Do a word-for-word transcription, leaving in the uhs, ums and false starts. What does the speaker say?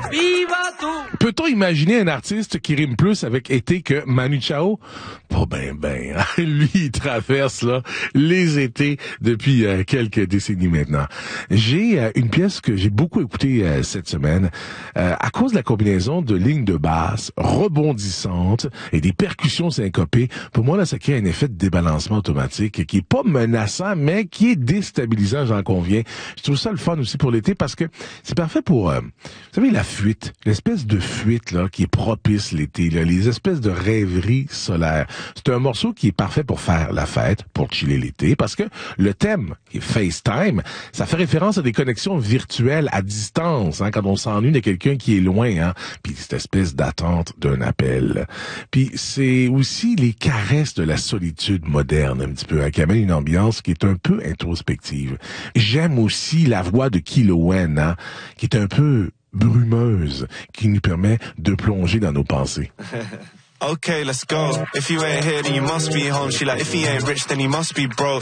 Viva tout! Peut-on imaginer un artiste qui rime plus avec été que Manu Chao? Pas ben ben. Lui, il traverse là les étés depuis euh, quelques décennies maintenant. J'ai euh, une pièce que j'ai beaucoup écoutée euh, cette semaine euh, à cause de la combinaison de lignes de basse rebondissantes et des percussions syncopées. Pour moi, là, ça crée un effet de débalancement automatique qui est pas menaçant, mais qui est déstabilisant, j'en conviens. Je trouve ça le fun aussi pour l'été parce que c'est parfait pour, euh, vous savez, la fuite, l'espèce de fuite là qui est propice l'été, là, les espèces de rêveries solaires. C'est un morceau qui est parfait pour faire la fête, pour chiller l'été, parce que le thème, qui est FaceTime, ça fait référence à des connexions virtuelles à distance, hein, quand on s'ennuie de quelqu'un qui est loin, hein, puis cette espèce d'attente d'un appel. Puis c'est aussi les caresses de la solitude moderne, un petit peu, hein, qui amène une ambiance qui est un peu introspective. J'aime aussi la voix de Kilowen, hein, qui est un peu brumeuse, qui nous permet de plonger dans nos pensées. Okay, let's go. If you ain't here, then you must be home. She like, if he ain't rich, then he must be broke.